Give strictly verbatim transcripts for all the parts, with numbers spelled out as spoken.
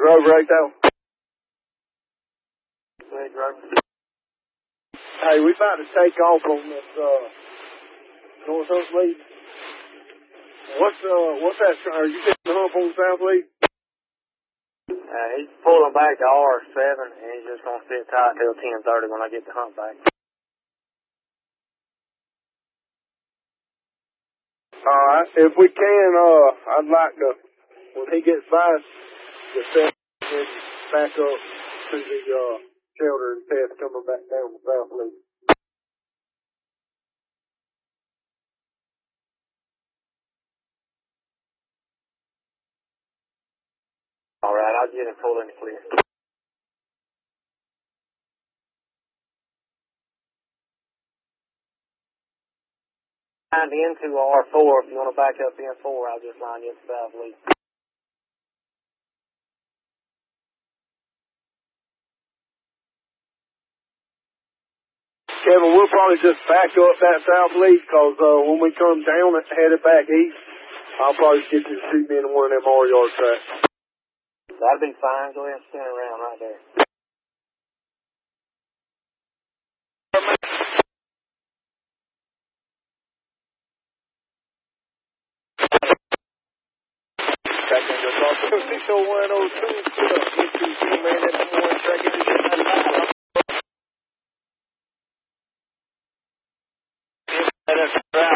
Rover right there. Red Rover. Hey, we about to take off on this, uh, North Hunt lead. What's, uh, what's that? Are you getting the hump on the south lead? Uh, he's pulling back to R seven, and he's just going to sit tight till ten thirty when I get the hump back. Alright, if we can, uh, I'd like to, when he gets by, just set and back up to the, uh, shelter and test coming back down the south lead. Alright, I'll get him pulled in the clear. Lined into R four, if you want to back up in four, I'll just line you at the south lead. Kevin, we'll probably just back up that south lead, cause, uh, when we come down and headed back east, I'll probably get you to shoot me in one of them R yard tracks. That'll be fine. Go ahead and spin around right there. Back in your car. six oh one oh two, put up. Get to you, man. That's the one track. Get this shit out of my That's right.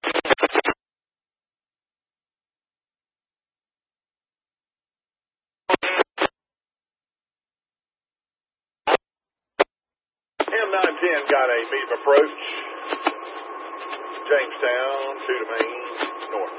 M nine ten got a medium approach. Jamestown to the main north.